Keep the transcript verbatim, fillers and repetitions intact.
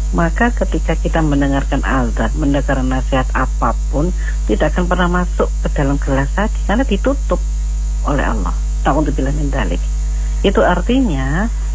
Maka ketika kita mendengarkan azan, mendengarkan nasihat apapun, tidak akan pernah masuk ke dalam gelas lagi karena ditutup oleh Allah. Ta'udzubillah min dzalik. Itu artinya